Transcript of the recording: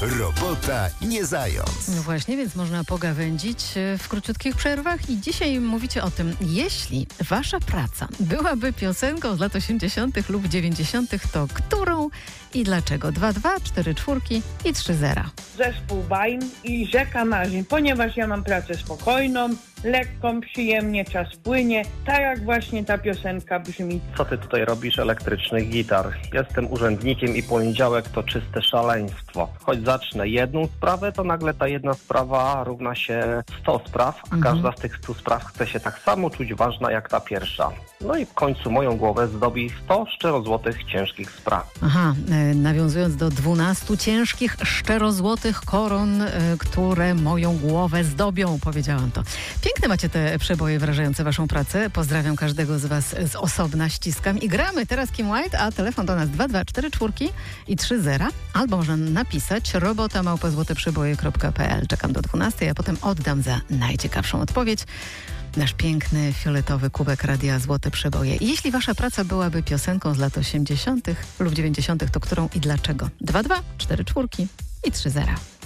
Robota nie zając. No właśnie, więc można pogawędzić w króciutkich przerwach i dzisiaj mówicie o tym, jeśli wasza praca byłaby piosenką z lat 80. lub 90., to którą i dlaczego? 2-2, 4-4 i 3-0. Zespół Bain i Rzeka Marzeń, ponieważ ja mam pracę spokojną, lekką, przyjemnie, czas płynie, tak jak właśnie ta piosenka brzmi. Co ty tutaj robisz elektrycznych gitar? Jestem urzędnikiem i poniedziałek to czyste szaleństwo. Choć zacznę jedną sprawę, to nagle ta jedna sprawa równa się 100 spraw, a każda z tych 100 spraw chce się tak samo czuć ważna jak ta pierwsza. No i w końcu moją głowę zdobi 100 szczerozłotych ciężkich spraw. Aha, nawiązując do 12 ciężkich, szczerozłotych koron, które moją głowę zdobią, powiedziałam to. Piękne macie te przeboje wyrażające waszą pracę. Pozdrawiam każdego z was z osobna, ściskam i gramy teraz Kim White, a telefon do nas 2244 i 30, albo można napisać robota@złoteprzeboje.pl. Czekam do 12, a potem oddam za najciekawszą odpowiedź nasz piękny fioletowy kubek Radia Złote Przeboje. I jeśli wasza praca byłaby piosenką z lat 80. lub 90., to którą i dlaczego? 2-2, 4-4 i 3-0.